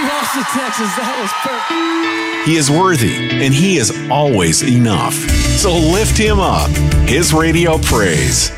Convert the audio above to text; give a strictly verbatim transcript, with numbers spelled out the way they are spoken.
lost to Texas. That was perfect. He is worthy, and he is always enough. So lift him up. His Radio Praise.